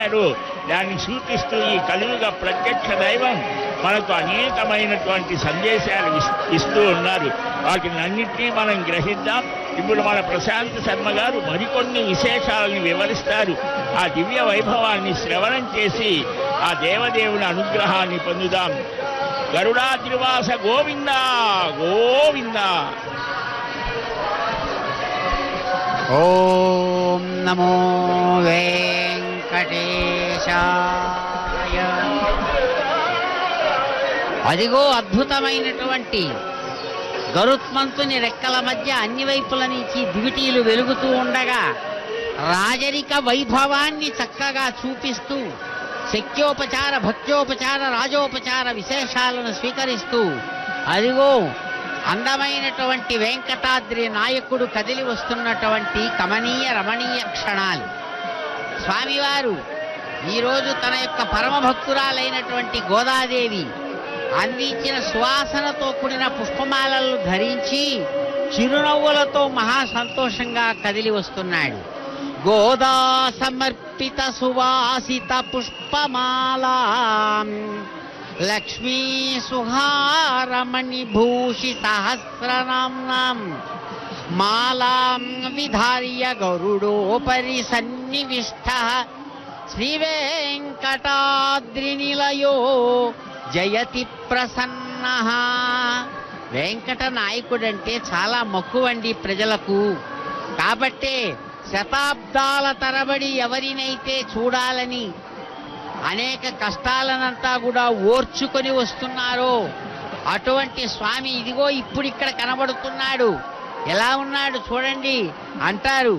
దాన్ని సూచిస్తూ ఈ కలియుగ ప్రత్యక్ష దైవం మనకు అనేకమైనటువంటి సందేశాలు ఇస్తూ ఉన్నారు. వాటిని అన్నింటినీ మనం గ్రహిద్దాం. ఇప్పుడు మన ప్రశాంత్ శర్మ గారు మరికొన్ని విశేషాలను వివరిస్తారు. ఆ దివ్య వైభవాన్ని శ్రవణం చేసి ఆ దేవదేవుని అనుగ్రహాన్ని పొందుదాం. గరుడాద్రివాస గోవింద గోవింద. ఓం నమో వెంకటేశాయ. అదిగో అద్భుతమైనటువంటి గరుత్మంతుని రెక్కల మధ్య అన్ని వైపుల నుంచి దివిటీలు వెలుగుతూ ఉండగా రాజరిక వైభవాన్ని చక్కగా చూపిస్తూ శక్యోపచార భక్త్యోపచార రాజోపచార విశేషాలను స్వీకరిస్తూ అదిగో అందమైనటువంటి వెంకటాద్రి నాయకుడు కదిలి వస్తున్నటువంటి కమనీయ రమణీయ క్షణాలు. స్వామివారు ఈరోజు తన యొక్క పరమ భక్తురాలైనటువంటి గోదాదేవి అందించిన సువాసనతో కూడిన పుష్పమాలలు ధరించి చిరునవ్వులతో మహా సంతోషంగా కదిలి వస్తున్నాడు. గోదా సమర్పిత సువాసిత పుష్పమాలా లక్ష్మీ సుహారమణి భూషి సహస్రనామ్నాం మాలాం విధార్య గరుడోపరి సన్నివిష్టః శ్రీవేంకటాద్రినిలయో జయతి ప్రసన్నః. వెంకట నాయకుడంటే చాలా మక్కువండి ప్రజలకు. కాబట్టే శతాబ్దాల తరబడి ఎవరినైతే చూడాలని అనేక కష్టాలనంతా కూడా ఓర్చుకొని వస్తున్నారో అటువంటి స్వామి ఇదిగో ఇప్పుడు ఇక్కడ కనబడుతున్నాడు. ఎలా ఉన్నాడు చూడండి అంటారు.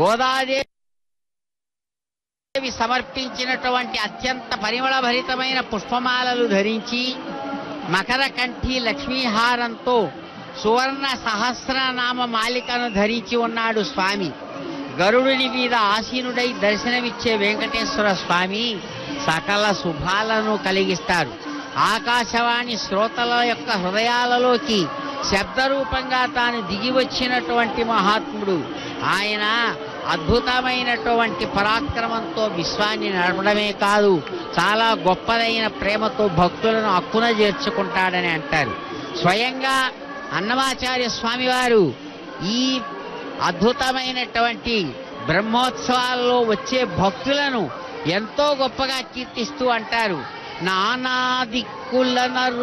గోదాదేవి సమర్పించినటువంటి అత్యంత పరిమళభరితమైన పుష్పమాలలు ధరించి మకర కంఠి లక్ష్మీహారంతో సువర్ణ సహస్రనామ మాలికను ధరించి ఉన్నాడు స్వామి. గరుడుని మీద ఆసీనుడై దర్శనమిచ్చే వెంకటేశ్వర స్వామి సకల శుభాలను కలిగిస్తారు. ఆకాశవాణి శ్రోతల యొక్క హృదయాలలోకి శబ్దరూపంగా తాను దిగి వచ్చినటువంటి మహాత్ముడు ఆయన. అద్భుతమైనటువంటి పరాక్రమంతో విశ్వాన్ని నడపడమే కాదు, చాలా గొప్పదైన ప్రేమతో భక్తులను అక్కున చేర్చుకుంటాడని అంటారు. స్వయంగా అన్నమాచార్య స్వామివారు ఈ అద్భుతమైనటువంటి బ్రహ్మోత్సవాల్లో వచ్చే భక్తులను ఎంతో గొప్పగా కీర్తిస్తూ అంటారు. నానా దిక్కుల